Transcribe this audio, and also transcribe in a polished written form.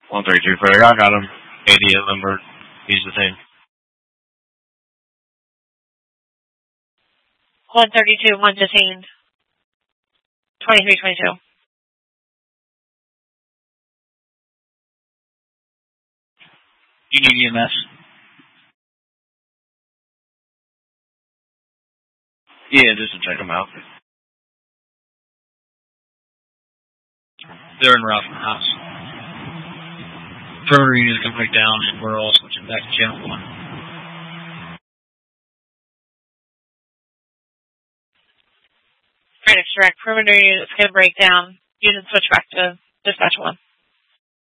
132 Ferry, I got him. 80 at Lindbergh. He's the same. 132, one detained. 2322. You need EMS? Yeah, just to check him out. They're in Ralph House. Perimeter units can break down, and we're all switching back to channel 1. Right, direct. Perimeter units can break down. You can switch back to dispatch 1.